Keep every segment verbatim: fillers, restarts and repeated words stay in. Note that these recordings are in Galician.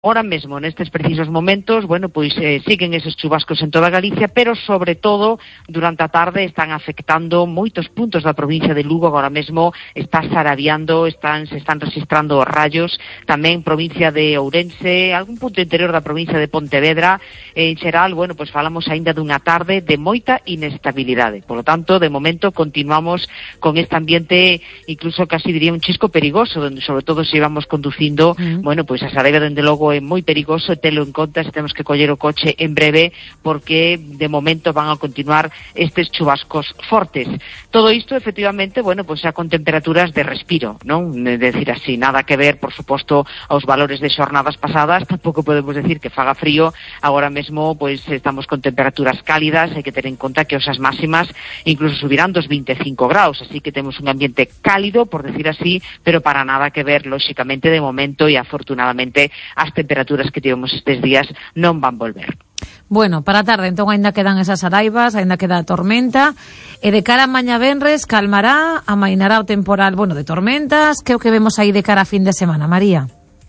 Ahora mesmo, nestes precisos momentos, bueno, pois eh, siguen eses chubascos en toda Galicia, pero sobre todo durante a tarde están afectando moitos puntos da provincia de Lugo. Agora mesmo está sarabiando, están, se están registrando rayos, tamén provincia de Ourense, algún punto interior da provincia de Pontevedra. En xeral, bueno, pois falamos aínda dunha tarde de moita inestabilidade. Por lo tanto, de momento continuamos con este ambiente, incluso casi diría un chisco perigoso, donde sobre todo se íbamos conducindo, mm. bueno, pois a Saraiva, dende logo, é moi perigoso, telo en conta se temos que coller o coche en breve, porque de momento van a continuar estes chubascos fortes. Todo isto, efectivamente, bueno, pois xa con temperaturas de respiro, non? De decir así, nada que ver, por suposto, aos valores de xornadas pasadas, tampouco podemos decir que faga frío. Agora mesmo, pois, estamos con temperaturas cálidas, hai que ter en conta que osas máximas incluso subirán dos veinticinco graus, así que temos un ambiente cálido, por decir así, pero para nada que ver, lóxicamente, de momento, e afortunadamente, as temperaturas que tivemos estes días non van volver. Bueno, para a tarde, entón, aínda quedan esas araivas, aínda queda a tormenta, e de cara a mañá venres, calmará, amainará o temporal, bueno, de tormentas. Que é o que vemos aí de cara a fin de semana, María?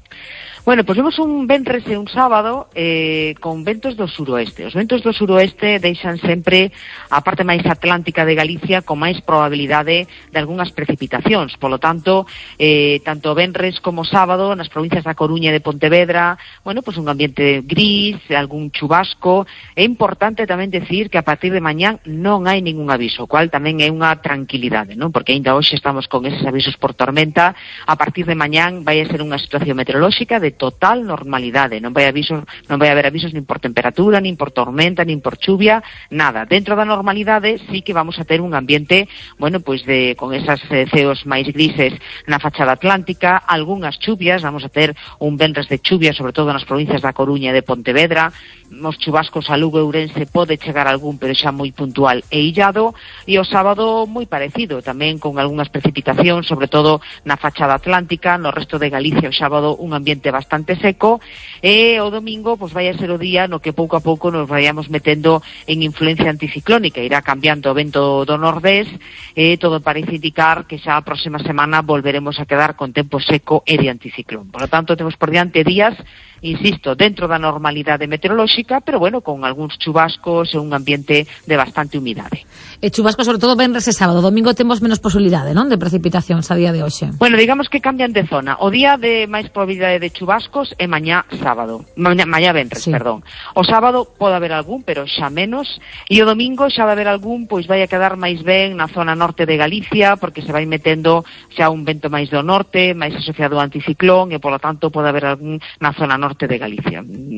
Bueno, pois vemos un venres e un sábado eh, con ventos do suroeste. Os ventos do suroeste deixan sempre a parte máis atlántica de Galicia con máis probabilidade de algunhas precipitacións. Polo tanto, eh, tanto venres como sábado, nas provincias da Coruña e de Pontevedra, bueno, pois un ambiente gris, algún chubasco. É importante tamén decir que a partir de mañán non hai ningún aviso, cual tamén é unha tranquilidade, non? Porque aínda hoxe estamos con eses avisos por tormenta. A partir de mañán vai a ser unha situación meteorolóxica de total normalidade, non vai avisos, non vai haber avisos nin por temperatura, nin por tormenta, nin por chuvia, nada. Dentro da normalidade sí que vamos a ter un ambiente, bueno, pois de con esas eh, ceos máis grises na fachada atlántica, algunhas chuvias, vamos a ter un venres de chuvia, sobre todo nas provincias da Coruña e de Pontevedra. Os chubascos a Lugo e Ourense pode chegar algún, pero xa moi puntual e illado, e o sábado moi parecido, tamén con algunhas precipitacións, sobre todo na fachada atlántica. No resto de Galicia o sábado un ambiente bastante bastante seco, e o domingo pois vai a ser o día no que pouco a pouco nos vayamos metendo en influencia anticiclónica, irá cambiando o vento do nordés, e todo parece indicar que xa a próxima semana volveremos a quedar con tempo seco e de anticiclón. Por lo tanto, temos por diante días, insisto, dentro da normalidade meteorolóxica, pero bueno, con algúns chubascos e un ambiente de bastante humidade. E chubascos, sobre todo, venres e sábado. Domingo temos menos posibilidade, non?, de precipitacións a día de hoxe. Bueno, digamos que cambian de zona. O día de máis probabilidade de chubascos é mañá sábado. Mañá, mañá venres, sí. perdón. O sábado pode haber algún, pero xa menos. E o domingo xa vai haber algún, pois vai a quedar máis ben na zona norte de Galicia, porque se vai metendo xa un vento máis do norte, máis asociado ao anticiclón, e, polo tanto, pode haber algún na zona norte de Galicia.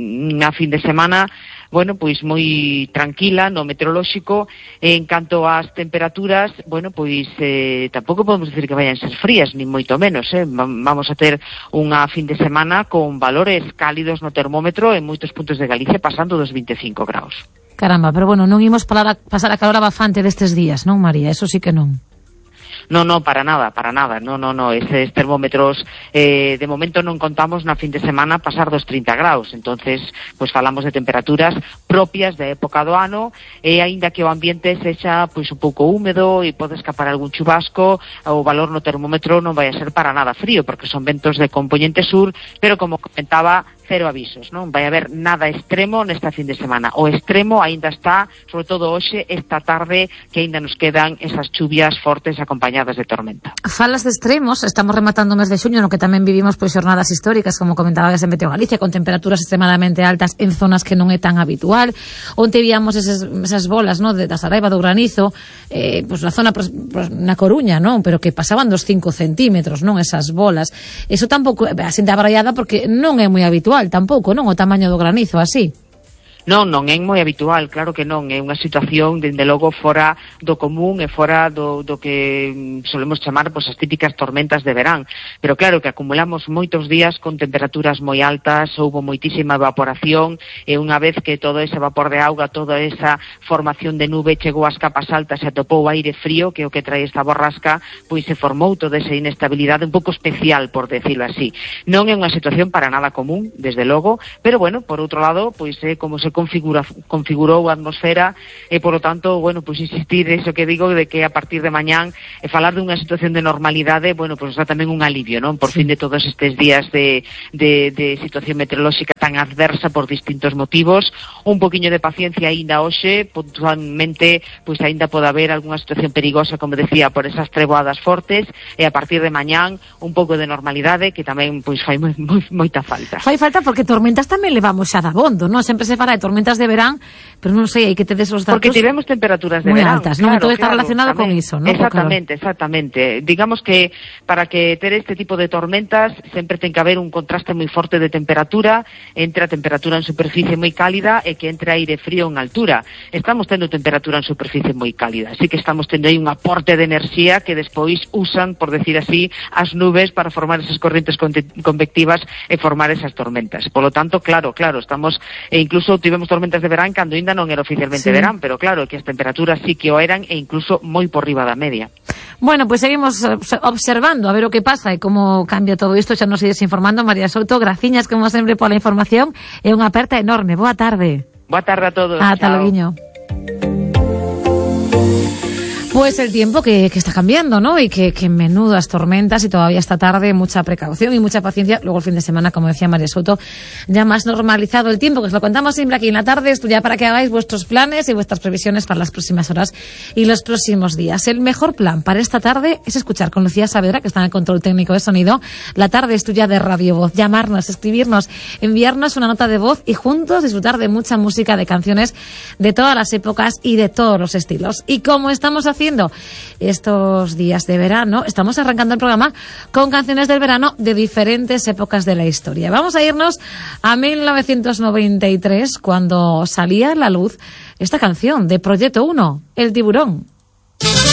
Na fin de semana, bueno, pois moi tranquila no meteorolóxico. En canto ás temperaturas, bueno, pois eh, tampouco podemos decir que vayan ser frías, nin moito menos, eh? Vamos a ter unha fin de semana con valores cálidos no termómetro en moitos puntos de Galicia, pasando dos veinticinco graus. Caramba, pero bueno, non imos parar a, pasar a calor abafante destes días, non, María? Eso sí que non. No, no, para nada, para nada, no, no, no, eses termómetros eh, de momento non contamos na fin de semana pasar dos trinta graus, entonces, pois falamos de temperaturas propias da época do ano, e aínda que o ambiente sexa pois un pouco húmedo e pode escapar algún chubasco, o valor no termómetro non vai a ser para nada frío, porque son ventos de componente sur, pero como comentaba, cero avisos, non vai haber nada extremo nesta fin de semana. O extremo aínda está, sobre todo hoxe, esta tarde, que aínda nos quedan esas chuvias fortes acompañadas de tormenta. Falas de extremos, estamos rematando o mes de xuño, no que tamén vivimos pois xornadas históricas, como comentaba que se Meteo Galicia, con temperaturas extremadamente altas en zonas que non é tan habitual. Onte víamos esas, esas bolas, no, de da Saraiva, do granizo, eh, pois na zona, pois, na Coruña, non, pero que pasaban dos cinco centímetros, non, esas bolas. Eso tampouco, así de abraiada, porque non é moi habitual tampouco, non, o tamaño do granizo así. Non, non é moi habitual, claro que non, é unha situación, dende logo, fora do común e fora do, do que solemos chamar pois, as típicas tormentas de verán. Pero claro que acumulamos moitos días con temperaturas moi altas, houbo moitísima evaporación, e unha vez que todo ese vapor de auga, toda esa formación de nube chegou ás capas altas e atopou aire frío, que é o que trae esta borrasca, pois se formou toda esa inestabilidade un pouco especial, por decirlo así. Non é unha situación para nada común, desde logo, pero bueno, por outro lado, pois é como se configura, configurou a atmosfera e, por lo tanto, bueno, pues insistir eso que digo de que a partir de mañán e falar dunha situación de normalidade, bueno, pues dá tamén un alivio, non? Por fin de todos estes días de, de, de situación meteorolóxica tan adversa por distintos motivos, un poquinho de paciencia aínda hoxe, puntualmente, pois pues, aínda pode haber algunha situación perigosa, como decía, por esas treboadas fortes, e a partir de mañán un pouco de normalidade que tamén pois fai moi, moi, moita falta. Fai falta porque tormentas tamén levamos xa dabondo, non? Sempre se fala de tormentas de verán, pero non sei, hai que tedes os datos porque tivemos temperaturas de moi verán altas, non? claro, Todo está claro, relacionado tamén, con iso, non? Exactamente, exactamente. Digamos que para que ter este tipo de tormentas sempre ten que haber un contraste moi forte de temperatura entre a temperatura en superficie moi cálida e que entre aire frío en altura. Estamos tendo temperatura en superficie moi cálida, así que estamos tendo aí un aporte de enerxía que despois usan, por decir así, as nubes para formar esas corrientes convectivas e formar esas tormentas. Por lo tanto, claro, claro, estamos, e incluso tivemos tormentas de verán cando ainda non era oficialmente sí. verán, pero claro, que as temperaturas sí que o eran e incluso moi por riba da media. Bueno, pues seguimos observando a ver o que pasa e como cambia todo isto, xa nos ides informando. María Souto, graciñas como sempre pola información e unha aperta enorme. Boa tarde. Boa tarde a todos. Ata loguiño. Pues el tiempo que, que está cambiando, ¿no? Y que, que menudas tormentas y todavía esta tarde mucha precaución y mucha paciencia. Luego el fin de semana, como decía María Souto, ya más normalizado el tiempo, que os lo contamos siempre aquí en la tarde. Esto ya para que hagáis vuestros planes y vuestras previsiones para las próximas horas y los próximos días. El mejor plan para esta tarde es escuchar con Lucía Saavedra, que está en el control técnico de sonido. La tarde es tuya de Radio Voz. Llamarnos, escribirnos, enviarnos una nota de voz y juntos disfrutar de mucha música, de canciones de todas las épocas y de todos los estilos. Y como estamos haciendo estos días de verano, estamos arrancando el programa con canciones del verano de diferentes épocas de la historia. Vamos a irnos a mil novecientos noventa y tres, cuando salía a la luz esta canción de Proyecto uno, El Tiburón.